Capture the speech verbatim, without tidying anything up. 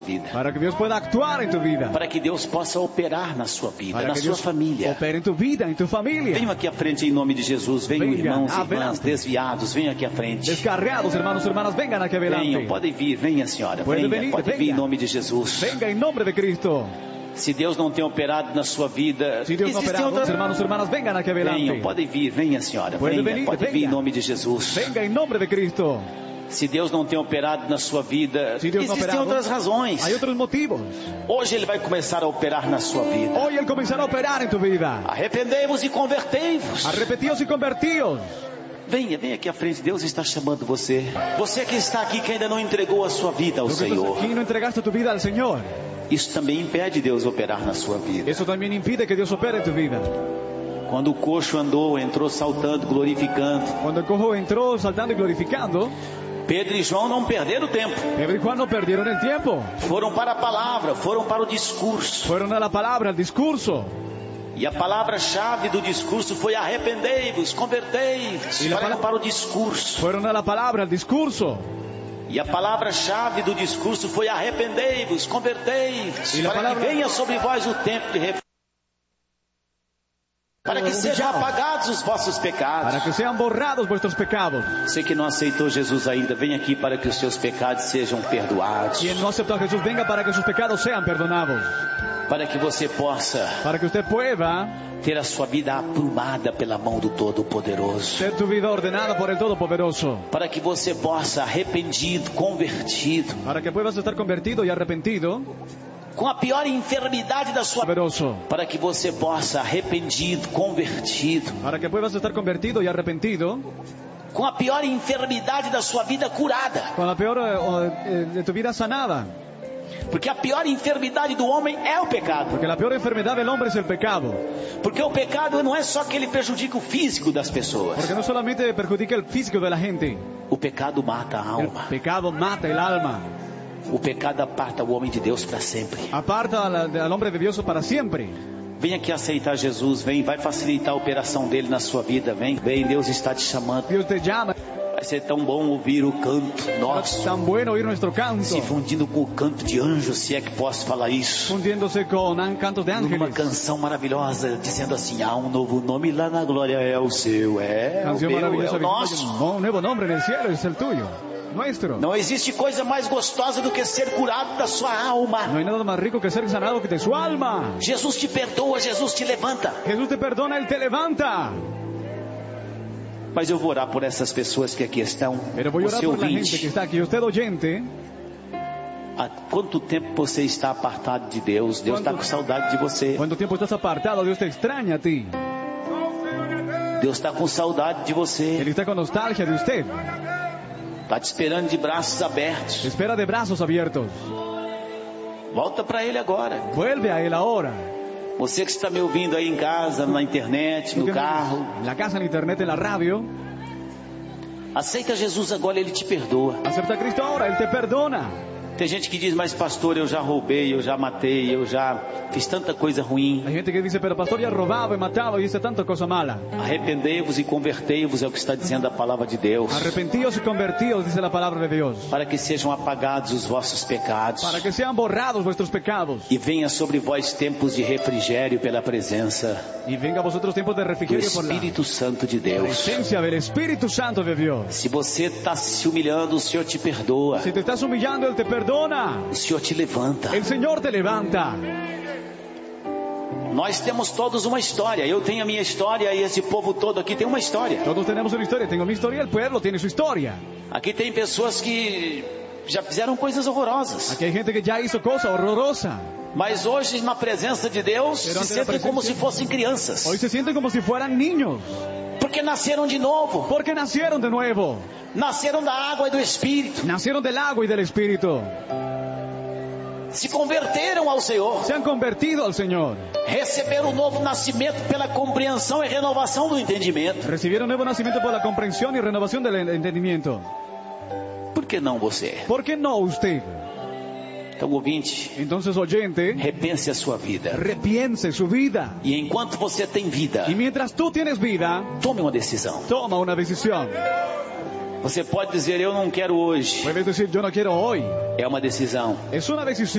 vida. Para que Dios pueda actuar en tu vida. Para que Deus possa operar na sua vida, Para na que sua Dios família. opere en tu vida, en tu familia. Venham aqui à frente em nome de Jesus. Venham, Venga, irmãos e irmãs adelante. desviados. Venham aqui à frente. Descarriados, hermanos, hermanas, vengan aquí adelante. Venham, podem vir. Venha, senhora. Pode Venha, venir, pode venga. vir em nome de Jesus. Venga en nombre de Cristo. Se Deus não tem operado na sua vida, Si Dios no existem opera, outras... hermanos, hermanas, vengan aquí adelante. Venham, podem vir. Venha, senhora. Pode Venha, venir, pode vir venga. em nome de Jesus. Venga en nombre de Cristo. Se Deus não tem operado na sua vida, Si Dios no ha existem operado, outras razões. hay otros motivos. Hoje Ele vai começar a operar na sua vida. Hoy Él comenzará a operar en tu vida. Arrependei-vos e convertei-vos. Arrepentíos y convertíos. Venha, venha aqui à frente. Deus está chamando você. Você que está aqui que ainda não entregou a sua vida ao Tú que estás Senhor. aquí y no entregaste tu vida al Señor. Isso também impede Deus operar na sua vida. Eso también impide que Dios opere en tu vida. Quando o coxo andou, entrou saltando, glorificando. Cuando el cojo entró saltando y glorificando, Pedro e João não perderam tempo. Pedro y Juan no perdieron el tiempo. Foram para a palavra, foram para o discurso. Fueron a la palabra, al discurso. E a palavra-chave do discurso foi arrependei-vos, convertei-vos. E a Para, palavra- para o discurso. Fueron a la palabra, al discurso. E a palavra-chave do discurso foi arrependei-vos, convertei-vos. E a Para palavra- que venha sobre vós o tempo de refrigério. Para que sejam apagados os vossos pecados. Para que sean borrados vuestros pecados. Você que não aceitou Jesus ainda, vem aqui para que os seus pecados sejam perdoados. Quien no aceptó a Jesús, venga para que sus pecados sean perdonados. Para que você possa Para que usted pueda ter a sua vida aprumada pela mão do Todo-Poderoso. ser tu vida ordenada por el Todopoderoso. Para que você possa, arrependido, convertido, Para que puedas estar convertido y arrepentido, com a pior enfermidade da sua vida. poderoso. Para que você possa, arrependido, convertido, Para que puedas estar convertido y arrepentido, com a pior enfermidade da sua vida curada. con la peor eh, o, eh, de tu vida sanada. Porque a pior enfermidade do homem é o pecado. Porque la peor enfermedad del hombre es el pecado. Porque o pecado não é só que ele prejudica o físico das pessoas. Porque no solamente perjudica el físico de la gente. O pecado mata a El alma. pecado mata el alma. O pecado aparta o homem de Deus para sempre. Aparta al, al hombre de Dios para siempre. Vem aqui aceitar Jesus, vem, vai facilitar a operação dele na sua vida, vem, vem, Deus está te chamando. Dios te llama. Vai ser tão bom ouvir o canto Es nosso, tan bueno oír nuestro canto. se fundindo com o canto de anjos, se é que posso falar isso. Fundiéndose con an- cantos de Numa ángeles. canção maravilhosa, dizendo assim, há um novo nome lá na glória, é o seu, é o Canción meu, é maravillosa. o nosso. Un nuevo nombre en el cielo es el tuyo. Nuestro. Não existe coisa mais gostosa do que ser curado da sua No alma. hay nada más rico que ser sanado que de su alma. Jesus te perdoa, Jesus te levanta. Jesús te perdona, Él te levanta. Mas eu vou orar por essas pessoas que aqui estão. Pero voy a orar Você por la gente que ouvinte, está aquí. Usted oyente, há quanto tempo você está apartado de Deus? Deus está Quanto- com saudade de você. ¿cuánto tiempo estás apartado? Dios te extraña a ti. Deus está com saudade de Él você. está con nostalgia de usted. Está te esperando de braços abertos. Te espera de brazos abiertos. Volta para Ele agora. Vuelve a Él ahora. Você que está me ouvindo aí em casa, na internet, Tú no que me- carro. En la casa, en internet, en la radio. Aceita Jesus agora, Ele te perdoa. Acepta a Cristo ahora, Él te perdona. Tem gente que diz, mas pastor, eu já roubei, eu já matei, eu já fiz tanta coisa ruim. Hay gente que dice, pero pastor ya robaba y mataba y hice tanta cosa mala. Arrependei-vos e convertei-vos, é o que está dizendo a palavra de Deus. Arrepentíos y convertíos, dice la palabra de Dios. Para que sejam apagados os vossos pecados. Para que sean borrados vuestros pecados. E venha sobre vós tempos de refrigério pela presença Y venga a vosotros tiempos de do refrigerio por la Espírito Santo de Deus. presencia del Espíritu Santo de Dios. Se você está se humilhando, o Senhor te perdoa. Si te estás humillando, Él te perdona. O Senhor te levanta. El Señor te levanta. Nós temos todos uma história. Eu tenho a minha história e esse povo todo aqui tem uma história. Todos tenemos una historia. Tengo mi historia, el pueblo tiene su historia. Aqui tem pessoas que já fizeram coisas horrorosas. Aquí hay gente que ya hizo cosa horrorosa. Mas hoje, na presença de Deus, Pero se ante la sentem como presencia- se fossem crianças. Hoy se sienten como si fueran niños. Porque nasceram de novo. Porque nacieron de nuevo. Nasceram da água e do Espírito. Nacieron del agua y del Espíritu. Se converteram ao Senhor. Se han convertido al Señor. Receberam o novo nascimento pela compreensão e renovação do entendimento. Recibieron nuevo nacimiento por la comprensión y renovación del entendimiento. Por que não você? ¿Por qué no usted? Então, ouvinte, Entonces, oyente, repense a sua vida. repiense su vida. E enquanto você tem vida, Y mientras tú tienes vida, tome uma decisão. toma una decisión. Você pode dizer, eu não quero hoje. Puedes decir, yo no quiero hoy. É uma decisão. Es una decisión.